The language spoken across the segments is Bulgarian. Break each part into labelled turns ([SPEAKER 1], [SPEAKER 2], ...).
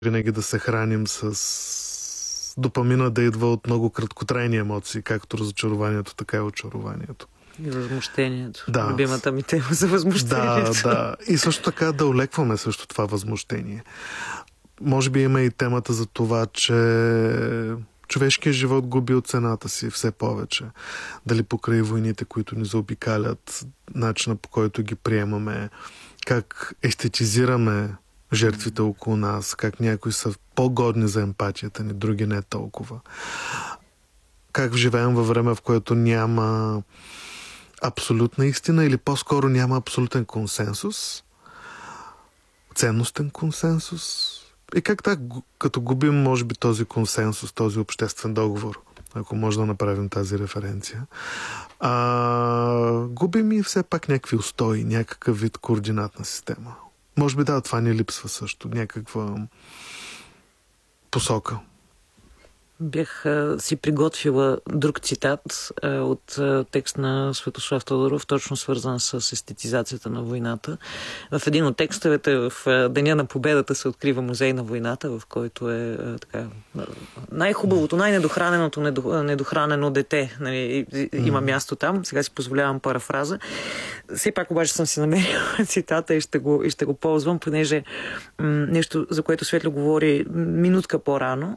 [SPEAKER 1] винаги да се храним с допамина да идва от много краткотрайни емоции, както разочарованието, така и очарованието.
[SPEAKER 2] И възмущението.
[SPEAKER 1] Да.
[SPEAKER 2] Любимата ми тема за възмущението.
[SPEAKER 1] Да. И също така да олекваме също това възмущение. Може би има и темата за това, че човешкият живот губи от цената си все повече. Дали покрай войните, които ни заобикалят, начина по който ги приемаме, как естетизираме жертвите около нас, как някои са по-годни за емпатията ни, други не толкова. Как живеем във време, в което няма абсолютна истина или по-скоро няма абсолютен консенсус, ценностен консенсус. И как така, като губим, може би, този консенсус, този обществен договор, ако може да направим тази референция, губим и все пак някакви устои, някакъв вид координатна система. Може би да, това ни липсва също, някаква посока.
[SPEAKER 2] Бях си приготвила друг цитат от текст на Светослав Тодоров, точно свързан с естетизацията на войната. В един от текстовете в Деня на победата се открива музей на войната, в който е така, най-хубавото, най-недохраненото недохранено дете. Нали, има място там. Сега си позволявам парафраза. Все пак обаче съм си намерила цитата и ще го ползвам, понеже нещо, за което Светло говори минутка по-рано.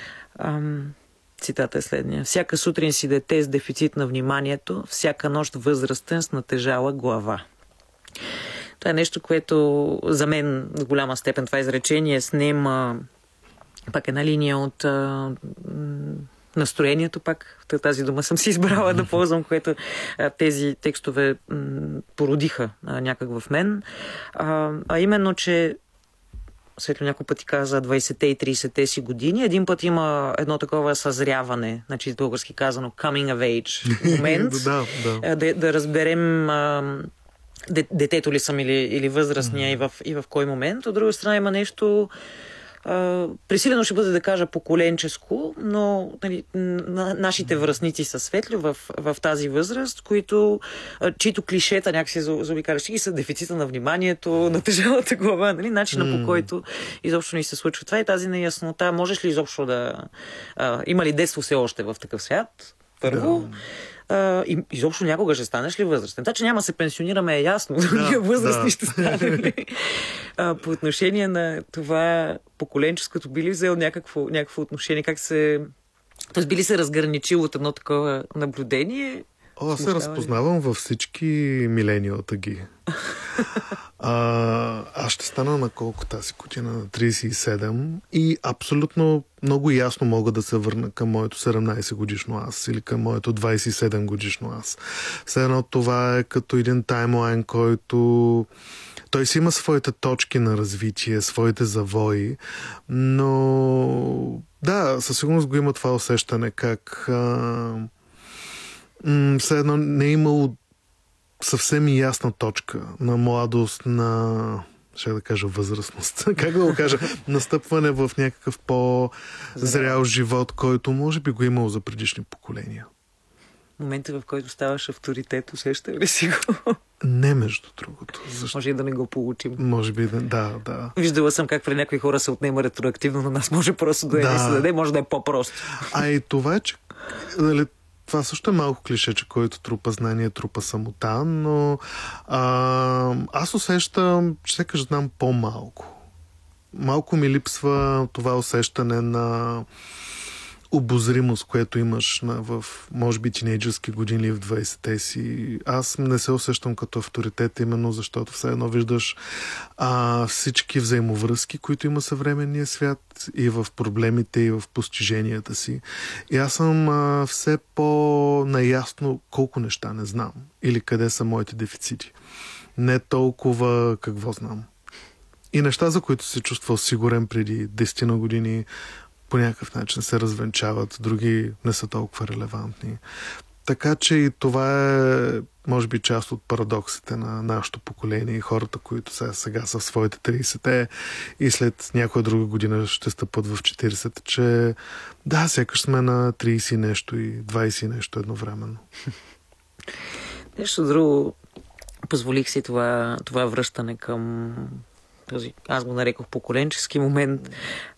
[SPEAKER 2] Цитата е следния. Всяка сутрин си дете с дефицит на вниманието, всяка нощ възрастен с натежала глава. Това е нещо, което за мен в голяма степен това изречение снема пак една линия от настроението, пак тази дума съм си избрала да ползвам, което тези текстове породиха някак в мен. А именно, че Светло няколко пъти каза 20-те и 30-те си години. Един път има едно такова съзряване, значи български казано coming of age момент. Да разберем детето ли съм или възрастния и в кой момент. От друга страна има нещо пресилено ще бъде да кажа поколенческо, но нали, нашите връстници са Светло в тази възраст, чието клишета някакси заобикалящи ги са дефицита на вниманието, натежалата глава, нали, начина по който изобщо ни се случва това и тази неяснота. Можеш ли изобщо има ли детство все още в такъв свят? Първо. И изобщо някога ще станеш ли възрастен? Така че няма се пенсионираме, е ясно. Ние възрастни ще станем. По отношение на това поколенческото, би ли взел някакво отношение? Тоест би ли се разграничил от едно такова наблюдение?
[SPEAKER 1] Аз се разпознавам във всички милениалта ги. Аз ще стана на колко тази година? На 37 и абсолютно много ясно мога да се върна към моето 17 годишно аз или към моето 27 годишно аз. Все едно това е като един таймлайн, който той си има своите точки на развитие, своите завои, но да, със сигурност го има това усещане как все едно не е имало съвсем ясна точка на младост, ще да кажа възрастност. Как да го кажа? Настъпване в някакъв по-зрял живот, който може би го имало за предишни поколения.
[SPEAKER 2] Момента, в който ставаш авторитет, усеща ли си го?
[SPEAKER 1] Не, между другото. Защо?
[SPEAKER 2] Може и да не го получим.
[SPEAKER 1] Може би да.
[SPEAKER 2] Виждала съм как при някои хора се отнема ретроактивно, на нас може просто да се даде, може да е по-просто.
[SPEAKER 1] И това е, че нали, това също е малко клише, че който трупа знание, трупа самота, но аз усещам, че сякаш знам по-малко. Малко ми липсва това усещане на обозримост, което имаш в, може би, тинейджърски години или в 20-те си. Аз не се усещам като авторитет, именно защото все едно виждаш всички взаимовръзки, които има съвременния свят и в проблемите, и в постиженията си. И аз съм все по-наясно колко неща не знам или къде са моите дефицити. Не толкова какво знам. И неща, за които се чувствал сигурен преди 10 на години, по някакъв начин се развенчават, други не са толкова релевантни. Така че и това е, може би, част от парадоксите на нашето поколение и хората, които сега са в своите 30-те и след някоя друга година ще стъпат в 40-те, че да, сякаш сме на 30 нещо и 20 нещо едновременно.
[SPEAKER 2] Нещо друго, позволих си това връщане към този, аз го нарекох поколенчески момент.